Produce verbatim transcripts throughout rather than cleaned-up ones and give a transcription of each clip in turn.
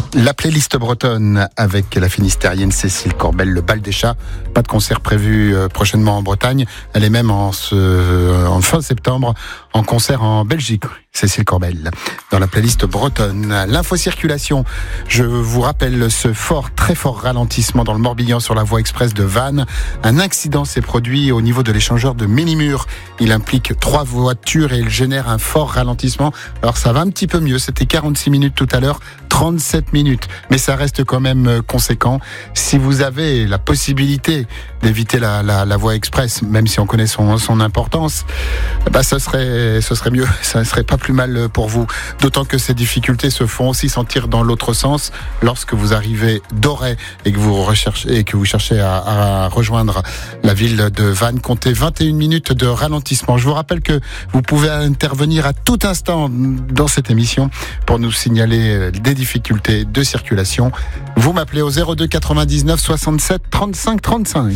La playlist bretonne avec la Finistérienne Cécile Corbel, le bal des chats. Pas de concert prévu prochainement en Bretagne. Elle est même en, ce, en fin septembre en concert en Belgique. Cécile Corbel, dans la playlist bretonne. L'info-circulation, je vous rappelle ce fort, très fort ralentissement dans le Morbihan sur la voie express de Vannes. Un accident s'est produit au niveau de l'échangeur de Ménimur. Il implique trois voitures et il génère un fort ralentissement. Alors ça va un petit peu mieux, c'était quarante-six minutes tout à l'heure, trente-sept minutes. Mais ça reste quand même conséquent. Si vous avez la possibilité d'éviter la, la, la voie express, même si on connaît son, son importance, bah ce serait, ce serait mieux, ça serait pas plus mal pour vous. D'autant que ces difficultés se font aussi sentir dans l'autre sens lorsque vous arrivez d'Auray et que vous recherchez et que vous cherchez à, à rejoindre la ville de Vannes. Comptez vingt et une minutes de ralentissement. Je vous rappelle que vous pouvez intervenir à tout instant dans cette émission pour nous signaler des difficultés de circulation. Vous m'appelez au zéro deux quatre-vingt-dix-neuf soixante-sept trente-cinq trente-cinq.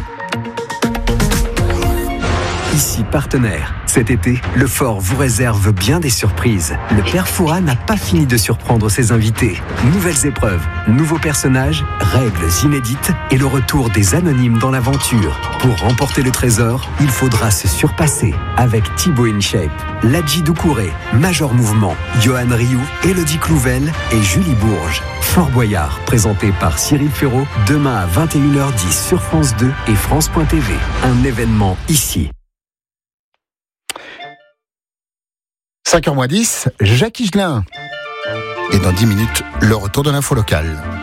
Ici partenaire. Cet été, le Fort vous réserve bien des surprises. Le Père Fouras n'a pas fini de surprendre ses invités. Nouvelles épreuves, nouveaux personnages, règles inédites et le retour des anonymes dans l'aventure. Pour remporter le trésor, il faudra se surpasser avec Thibaut InShape, Ladji Doucouré, Major Mouvement, Johan Rioux, Élodie Clouvel et Julie Bourges. Fort Boyard, présenté par Cyril Ferraud, demain à vingt et une heures dix sur France deux et France point T V. Un événement ici. cinq heures moins dix, Jacques Higelin. Et dans dix minutes, le retour de l'info locale.